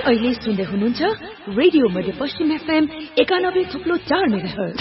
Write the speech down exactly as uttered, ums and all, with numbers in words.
अहिले सुन्दै हुनुहुन्छ रेडियो मध्यपश्चिम एफएम एकानब्बे थुप्लो चार मेगाहर्ज।